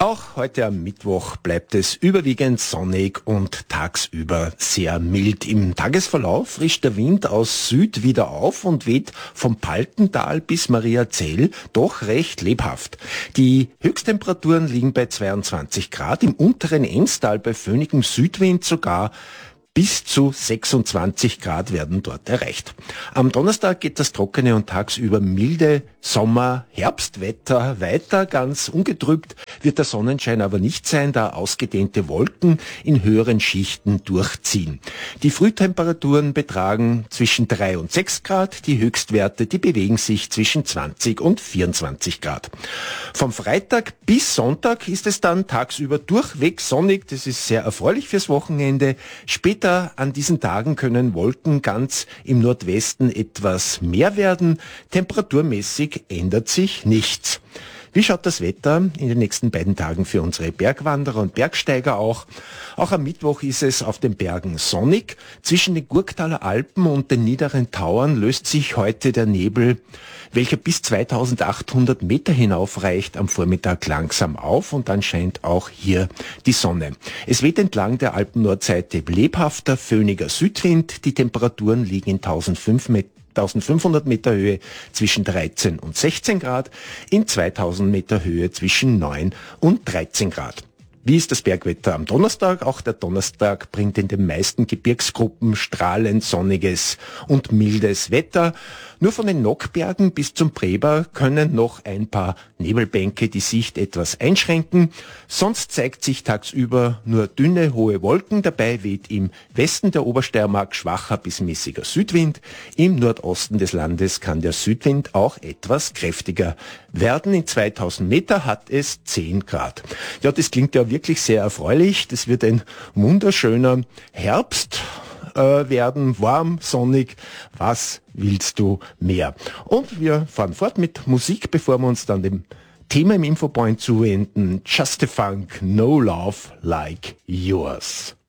Auch heute am Mittwoch bleibt es überwiegend sonnig und tagsüber sehr mild. Im Tagesverlauf frischt der Wind aus Süd wieder auf und weht vom Paltental bis Mariazell doch recht lebhaft. Die Höchsttemperaturen liegen bei 22 Grad, im unteren Enstal bei föhnigem Südwind sogar bis zu 26 Grad werden dort erreicht. Am Donnerstag geht das trockene und tagsüber milde Sommer-Herbstwetter weiter. Ganz ungetrübt wird der Sonnenschein aber nicht sein, da ausgedehnte Wolken in höheren Schichten durchziehen. Die Frühtemperaturen betragen zwischen 3 und 6 Grad. Die Höchstwerte, die bewegen sich zwischen 20 und 24 Grad. Vom Freitag bis Sonntag ist es dann tagsüber durchweg sonnig. Das ist sehr erfreulich fürs Wochenende. Später an diesen Tagen können Wolken ganz im Nordwesten etwas mehr werden. Temperaturmäßig ändert sich nichts. Wie schaut das Wetter in den nächsten beiden Tagen für unsere Bergwanderer und Bergsteiger auch? Auch am Mittwoch ist es auf den Bergen sonnig. Zwischen den Gurktaler Alpen und den niederen Tauern löst sich heute der Nebel, welcher bis 2800 Meter hinaufreicht, am Vormittag langsam auf und dann scheint auch hier die Sonne. Es weht entlang der Alpennordseite lebhafter, föhniger Südwind. Die Temperaturen liegen in 1500 Meter Höhe zwischen 13 und 16 Grad, in 2000 Meter Höhe zwischen 9 und 13 Grad. Wie ist das Bergwetter am Donnerstag? Auch der Donnerstag bringt in den meisten Gebirgsgruppen strahlend sonniges und mildes Wetter. Nur von den Nockbergen bis zum Preber können noch ein paar Nebelbänke die Sicht etwas einschränken. Sonst zeigt sich tagsüber nur dünne, hohe Wolken. Dabei weht im Westen der Obersteiermark schwacher bis mäßiger Südwind. Im Nordosten des Landes kann der Südwind auch etwas kräftiger werden. In 2000 Meter hat es 10 Grad. Ja, das klingt ja wirklich sehr erfreulich. Das wird ein wunderschöner Herbst werden, warm, sonnig. Was willst du mehr? Und wir fahren fort mit Musik, bevor wir uns dann dem Thema im Infopoint zuwenden. Just a Funk, No Love Like Yours.